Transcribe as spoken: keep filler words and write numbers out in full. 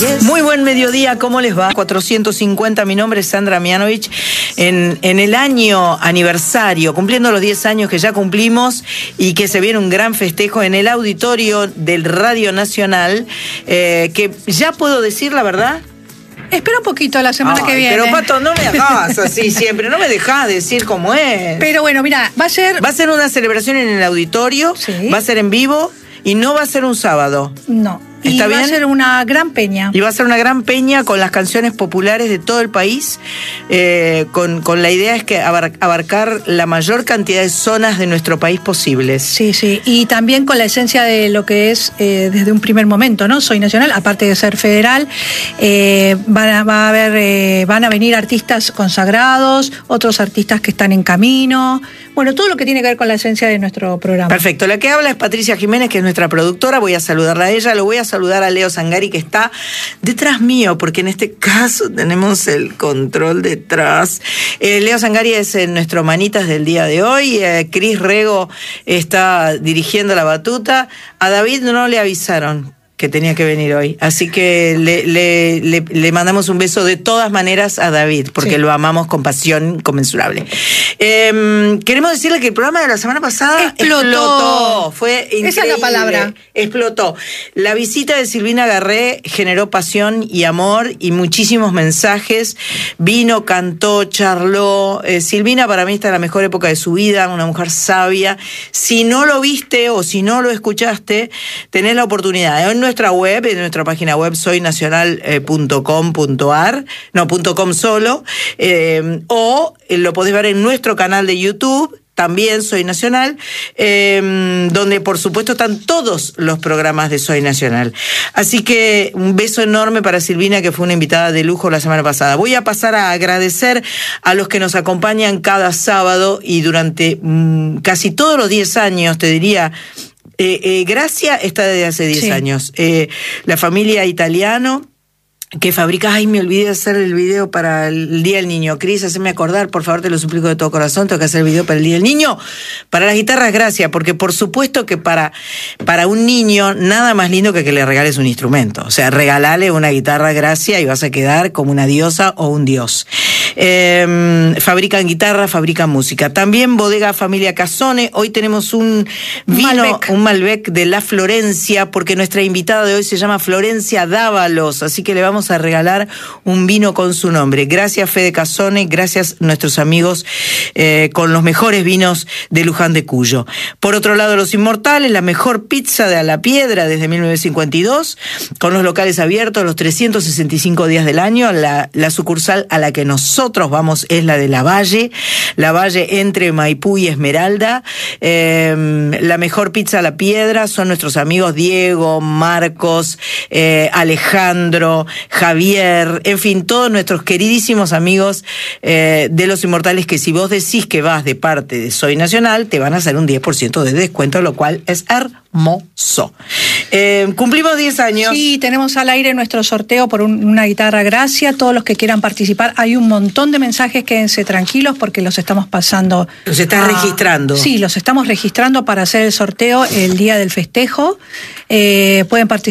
Muy buen mediodía, ¿cómo les va? cuatrocientos cincuenta, mi nombre es Sandra Mianovich. En, en el año aniversario, cumpliendo los diez años que ya cumplimos y que se viene un gran festejo en el auditorio del Radio Nacional, eh, que ya puedo decir la verdad. Espera un poquito la semana Ay, que viene. Pero Pato, no me dejás así siempre, no me dejás decir cómo es. Pero bueno, mira, va a ser... Va a ser una celebración en el auditorio, sí. Va a ser en vivo y no va a ser un sábado. No. ¿Está y va bien? a ser una gran peña. Y va a ser una gran peña con las canciones populares de todo el país, eh, con, con la idea es que abar, abarcar la mayor cantidad de zonas de nuestro país posibles. Sí, sí, y también con la esencia de lo que es eh, desde un primer momento, ¿no? Soy Nacional, aparte de ser federal, eh, van, a, va a haber, eh, van a venir artistas consagrados, otros artistas que están en camino, bueno, todo lo que tiene que ver con la esencia de nuestro programa. Perfecto, la que habla es Patricia Jiménez, que es nuestra productora, voy a saludarla a ella, lo voy a saludar a Leo Sangari, que está detrás mío, porque en este caso tenemos el control detrás. Eh, Leo Sangari es eh, nuestro manitas del día de hoy. Eh, Cris Rego está dirigiendo la batuta. A David no le avisaron que tenía que venir hoy, así que le, le, le, le mandamos un beso de todas maneras a David, porque sí. Lo amamos con pasión inconmensurable. Eh, queremos decirle que el programa de la semana pasada explotó, explotó. Fue increíble. Esa es la palabra. Explotó. La visita de Silvina Garré generó pasión y amor y muchísimos mensajes. Vino, cantó, charló. Eh, Silvina para mí está en la mejor época de su vida, una mujer sabia. Si no lo viste o si no lo escuchaste, tenés la oportunidad. En nuestra web, en nuestra página web soy nacional punto com punto ar, no, punto com solo, eh, o lo podés ver en nuestro canal de YouTube, también Soy Nacional, eh, donde por supuesto están todos los programas de Soy Nacional. Así que un beso enorme para Silvina, que fue una invitada de lujo la semana pasada. Voy a pasar a agradecer a los que nos acompañan cada sábado y durante mmm, casi todos los diez años, te diría. Eh, eh, Gracia está desde hace diez sí. años. Eh, la familia Italiano, que fabrica, ay, me olvidé de hacer el video para el Día del Niño. Cris, haceme acordar, por favor, te lo suplico de todo corazón, tengo que hacer el video para el Día del Niño. Para las guitarras, Gracia, porque por supuesto que para, para un niño, nada más lindo que que le regales un instrumento. O sea, regalale una guitarra, Gracia, y vas a quedar como una diosa o un dios. Eh, fabrican guitarra, fabrican música. También Bodega Familia Casone. Hoy tenemos un vino, Malbec. un Malbec de la Florencia, porque nuestra invitada de hoy se llama Florencia Dávalos, así que le vamos a regalar un vino con su nombre. Gracias, Fede Casone, gracias nuestros amigos eh, con los mejores vinos de Luján de Cuyo. Por otro lado, Los Inmortales, la mejor pizza de A la Piedra desde mil novecientos cincuenta y dos, con los locales abiertos los trescientos sesenta y cinco días del año. La, la sucursal a la que nosotros vamos es la de La Valle, La Valle entre Maipú y Esmeralda. Eh, la mejor pizza a la Piedra son nuestros amigos Diego, Marcos, eh, Alejandro, Javier, en fin, todos nuestros queridísimos amigos eh, de Los Inmortales, que si vos decís que vas de parte de Soy Nacional, te van a hacer un diez por ciento de descuento, lo cual es hermoso. Eh, cumplimos diez años. Sí, tenemos al aire nuestro sorteo por un, una guitarra Gracia. Todos los que quieran participar, hay un montón de mensajes, quédense tranquilos porque los estamos pasando. Los estás a... registrando. Sí, los estamos registrando para hacer el sorteo el día del festejo. Eh, pueden participar.